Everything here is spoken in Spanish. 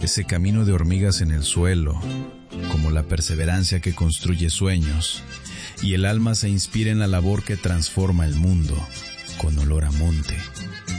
ese camino de hormigas en el suelo, como la perseverancia que construye sueños, y el alma se inspira en la labor que transforma el mundo, con olor a monte.